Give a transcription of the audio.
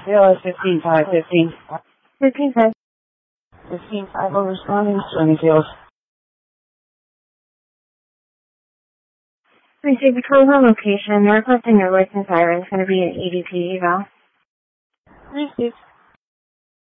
CLS 15-5, 15-5. 15-5 over responding, swimming field. Receive the Colville location. They're requesting your license siren. It's going to be an EDP eval. Received.